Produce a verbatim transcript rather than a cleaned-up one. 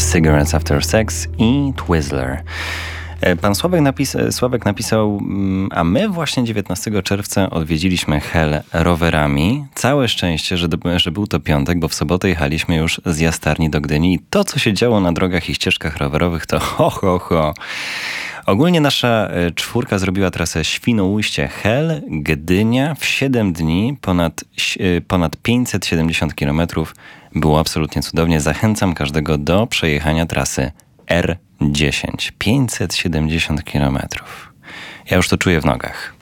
Cigarettes After Sex i Twizzler. Pan Sławek, napis, Sławek napisał, a my właśnie dziewiętnastego czerwca odwiedziliśmy Hel rowerami. Całe szczęście, że, do, że był to piątek, bo w sobotę jechaliśmy już z Jastarni do Gdyni i to, co się działo na drogach i ścieżkach rowerowych, to ho, ho, ho. Ogólnie nasza czwórka zrobiła trasę Świnoujście Hel, Gdynia w siedem dni, ponad, ponad pięćset siedemdziesiąt kilometrów. Było absolutnie cudownie. Zachęcam każdego do przejechania trasy R dziesięć. pięćset siedemdziesiąt kilometrów. Ja już to czuję w nogach.